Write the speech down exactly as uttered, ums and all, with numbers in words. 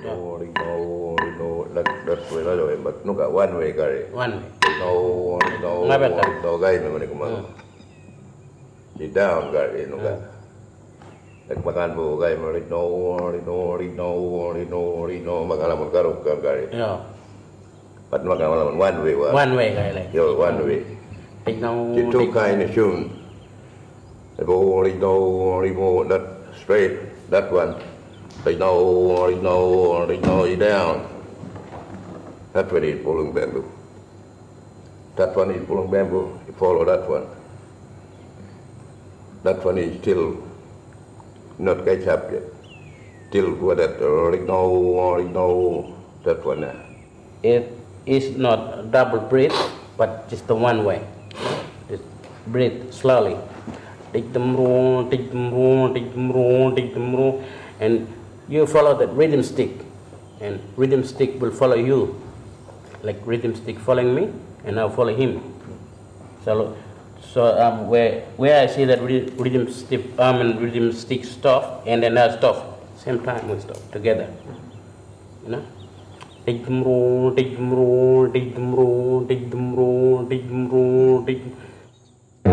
no, no, no, that, that's way lah, but no, one way kari. One way. No, no, no, guy, no, ni kumang. Di down kari, no, ka. Nagmakan po guy, no, no, no, no, no, no, makala mo karok kari. Yeah. But makala mo one way, one way kari like. Yo, one way. Take no. The two kind of tune. The go, no, no, that straight, that one. They know, they know, they know you down. That's when he's pulling bamboo. That one is pulling bamboo, you follow that one. That one is still not catch up yet. Still go that, they know, they know, that one. It is not double breath, but just the one way. Just breathe slowly. Take them wrong, take them wrong, take them wrong, take them wrong, and you follow that rhythm stick, and rhythm stick will follow you, like rhythm stick following me, and I'll follow him. So, so um, where where I see that rhythm stick, um, and rhythm stick stop, and then I stop. Same time we stop together. You know, take them roll, take them roll, take them roll, take them roll, take them roll, take.